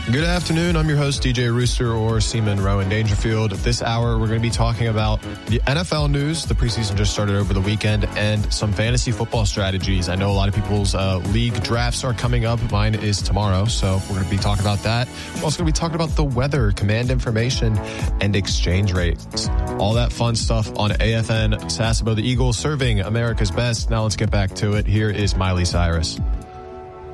Good afternoon. I'm your host, DJ Rooster, or Seaman Rowan Dangerfield. This hour, we're going to be talking about the NFL news. The preseason just started over the weekend, and some fantasy football strategies. I know a lot of people's league drafts are coming up. Mine is tomorrow, so we're going to be talking about that. We're also going to be talking about the weather, command information, and exchange rates. All that fun stuff on AFN. Sasebo, the Eagles, serving America's best. Now let's get back to it. Here is Miley Cyrus.